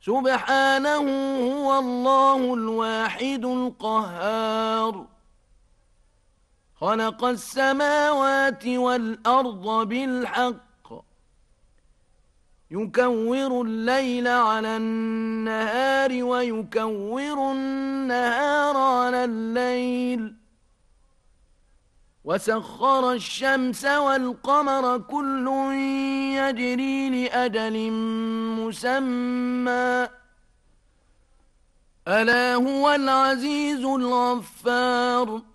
سبحانه هو الله الواحد القهار. خلق السماوات والأرض بالحق يكور الليل على النهار ويكور النهار على الليل وسخر الشمس والقمر كل يجري لأجل مسمى ألا هو العزيز الغفار.